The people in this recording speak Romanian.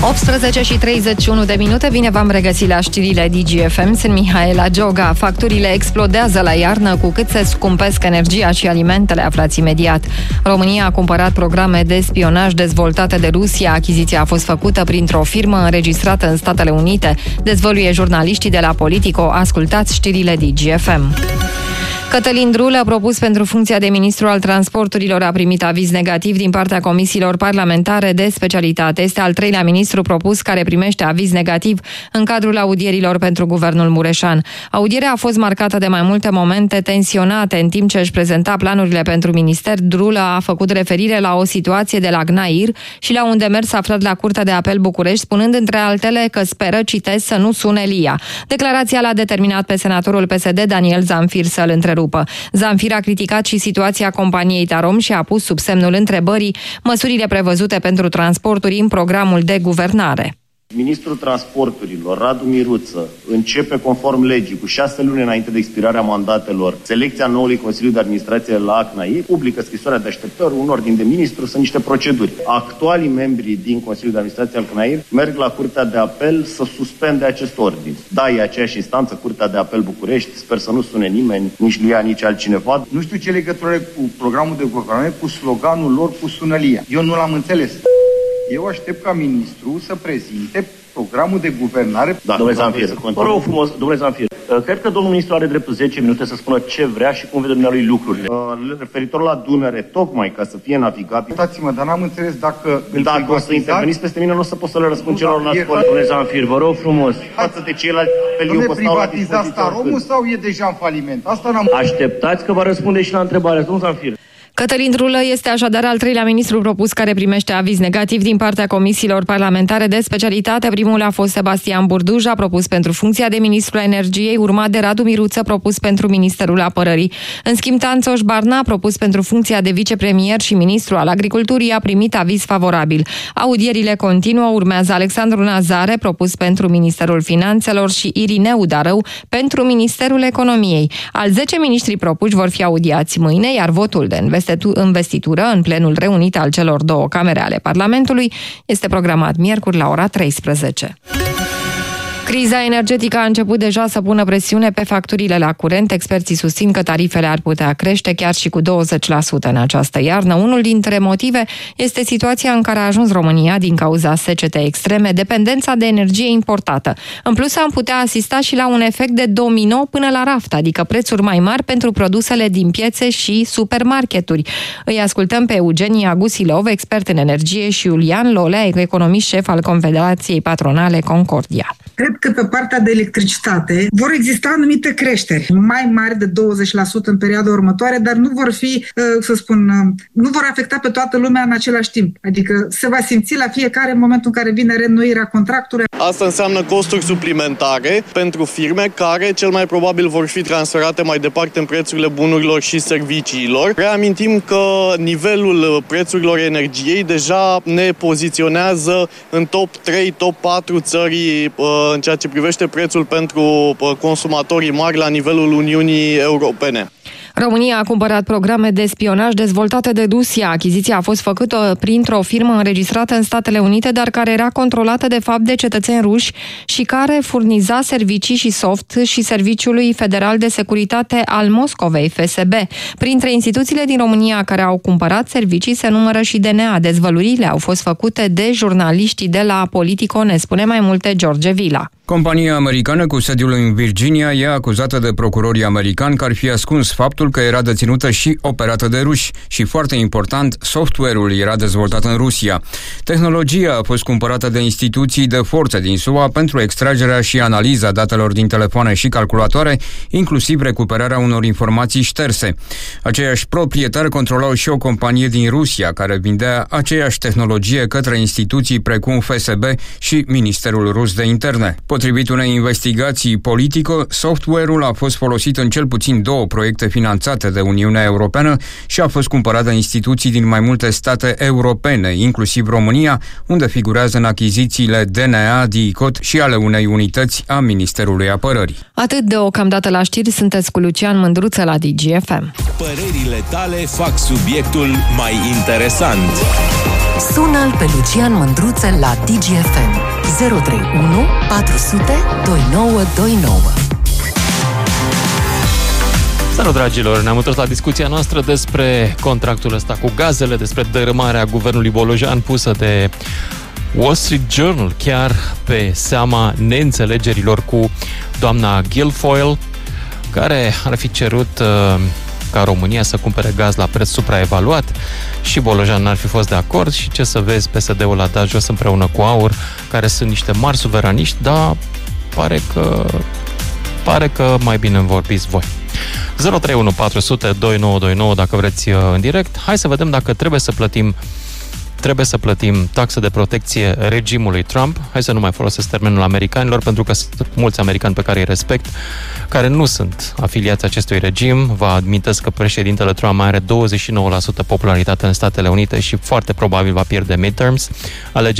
18:31, bine v-am regăsit la știrile DGFM, sunt Mihaela Gioga. Facturile explodează la iarnă, cu cât se scumpesc energia și alimentele, aflați imediat. România a cumpărat programe de spionaj dezvoltate de Rusia. Achiziția a fost făcută printr-o firmă înregistrată în Statele Unite. Dezvăluie jurnaliștii de la Politico. Ascultați știrile DGFM. Cătălin Drulă, propus pentru funcția de ministru al transporturilor, a primit aviz negativ din partea comisiilor parlamentare de specialitate. Este al treilea ministru propus care primește aviz negativ în cadrul audierilor pentru guvernul Mureșan. Audierea a fost marcată de mai multe momente tensionate. În timp ce își prezenta planurile pentru minister, Drulă a făcut referire la o situație de la Gnair și la un demers aflat la Curtea de Apel București, spunând între altele că speră, citez, să nu sune Lia. Declarația l-a determinat pe senatorul PSD Daniel Zamfir să-l întrerupă. Zamfir a criticat și situația companiei Tarom și a pus sub semnul întrebării măsurile prevăzute pentru transporturi în programul de guvernare. Ministrul Transporturilor, Radu Miruță, începe conform legii, cu 6 luni înainte de expirarea mandatelor, selecția noului Consiliu de Administrație la ACNAI, publică scrisoarea de așteptări, un ordin de ministru, sunt niște proceduri. Actualii membri din Consiliul de Administrație al CNAI merg la Curtea de Apel să suspende acest ordin. Da, e aceeași instanță, Curtea de Apel București, sper să nu sune nimeni, nici Lia, nici altcineva. Nu știu ce legătură cu programul de guvernare, cu sloganul lor, cu sună Lia. Eu nu l-am înțeles. Eu aștept ca ministru să prezinte programul de guvernare. Da, domnule Zamfir, vă rog frumos, domnule Zamfir, cred că domnul ministru are dreptul 10 minute să spună ce vrea și cum vede dumnealui lucrurile. Referitor la Dunăre, tocmai ca să fie navigabil. Uitați-mă, dar n-am înțeles dacă dacă o să interveniți peste mine, nu o să pot să le răspund celorlalți colegi. Domnule Zamfir, vă rog frumos, față de ceilalți pe liu, domnule, privatizați Staromul sau e deja în faliment? Asta n-am... Așteptați că va răspunde și la întrebare, domnul Zamfir. Cătălin Drulă este așadar al treilea ministru propus care primește aviz negativ din partea comisiilor parlamentare de specialitate. Primul a fost Sebastian Burduja, propus pentru funcția de ministru energiei, urmat de Radu Miruță, propus pentru Ministerul Apărării. În schimb, Tanțoș Barna, propus pentru funcția de vicepremier și ministru al agriculturii, a primit aviz favorabil. Audierile continuă, urmează Alexandru Nazare, propus pentru Ministerul Finanțelor, și Irineu Darău pentru Ministerul Economiei. Al 10 miniștri propuși vor fi audiați mâine, iar votul de investitură în plenul reunit al celor două camere ale Parlamentului este programat miercuri la ora 13. Criza energetică a început deja să pună presiune pe facturile la curent. Experții susțin că tarifele ar putea crește chiar și cu 20% în această iarnă. Unul dintre motive este situația în care a ajuns România din cauza secetei extreme, dependența de energie importată. În plus, am putea asista și la un efect de domino până la raft, adică prețuri mai mari pentru produsele din piețe și supermarketuri. Îi ascultăm pe Eugenia Gusilov, expert în energie, și Iulian Lolea, economist șef al Confederației Patronale Concordia. Cred că pe partea de electricitate vor exista anumite creșteri mai mari de 20% în perioada următoare, dar nu vor fi, nu vor afecta pe toată lumea în același timp. Adică se va simți la fiecare în momentul în care vine reînnoirea contractului. Asta înseamnă costuri suplimentare pentru firme care cel mai probabil vor fi transferate mai departe în prețurile bunurilor și serviciilor. Reamintim că nivelul prețurilor energiei deja ne poziționează în top 3, top 4 țări în ceea ce privește prețul pentru consumatorii mari la nivelul Uniunii Europene. România a cumpărat programe de spionaj dezvoltate de Rusia. Achiziția a fost făcută printr-o firmă înregistrată în Statele Unite, dar care era controlată de fapt de cetățeni ruși și care furniza servicii și soft și Serviciului Federal de Securitate al Moscovei, FSB. Printre instituțiile din România care au cumpărat servicii se numără și DNA. Dezvăluirile au fost făcute de jurnaliștii de la Politico, ne spune mai multe George Vila. Compania americană cu sediul în Virginia e acuzată de procurorii americani că ar fi ascuns faptul că era deținută și operată de ruși și, foarte important, software-ul era dezvoltat în Rusia. Tehnologia a fost cumpărată de instituții de forță din SUA pentru extragerea și analiza datelor din telefoane și calculatoare, inclusiv recuperarea unor informații șterse. Aceiași proprietari controlau și o companie din Rusia care vindea aceeași tehnologie către instituții precum FSB și Ministerul Rus de Interne. Potrivit unei investigații Politico, software-ul a fost folosit în cel puțin 2 proiecte finanțate de Uniunea Europeană și a fost cumpărat de instituții din mai multe state europene, inclusiv România, unde figurează în achizițiile DNA, DICOT și ale unei unități a Ministerului Apărării. Atât deocamdată la știri, sunteți cu Lucian Mândruță la DGFM. Părerile tale fac subiectul mai interesant. Sună-l pe Lucian Mândruță la DGFM 031 400 2929. Salut, dragilor! Ne-am întors la discuția noastră despre contractul ăsta cu gazele, despre dărâmarea guvernului Bolojan pusă de Wall Street Journal, chiar pe seama neînțelegerilor cu doamna Guilfoyle, care ar fi cerut ca România să cumpere gaz la preț supraevaluat și Bolojan n-ar fi fost de acord și ce să vezi, PSD-ul a dat jos împreună cu AUR, care sunt niște mari suveraniști, dar pare că mai bine vorbiți voi. 031 400 2929 dacă vreți în direct. Hai să vedem dacă trebuie să plătim taxe de protecție regimului Trump. Hai să nu mai folosesc termenul americanilor, pentru că sunt mulți americani pe care îi respect, care nu sunt afiliați acestui regim. Vă amintesc că președintele Trump mai are 29% popularitate în Statele Unite și foarte probabil va pierde midterms.